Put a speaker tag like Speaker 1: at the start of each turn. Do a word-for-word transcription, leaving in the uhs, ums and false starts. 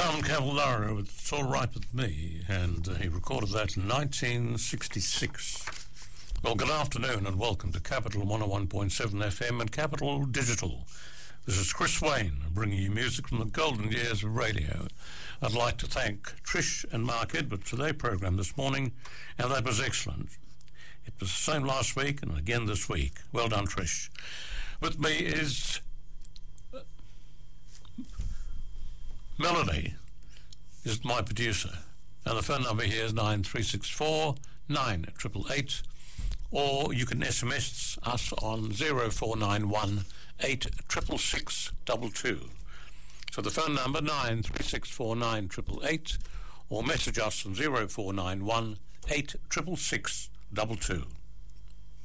Speaker 1: Carlton Cavallaro with It's All Right With Me, and uh, he recorded that in nineteen sixty-six. Well, good afternoon and welcome to Capital one oh one point seven F M and Capital Digital. This is Chris Wayne bringing you music from the golden years of radio. I'd like to thank Trish and Mark Edwards for their program this morning, and that was excellent. It was the same last week and again this week. Well done, Trish. With me is Melody, is my producer, and the phone number here is nine three six four, nine eight eight eight, or you can S M S us on zero four nine one, eight six six six two two. So the phone number nine three six four, nine eight eight eight, or message us on zero four nine one, eight six six six two two.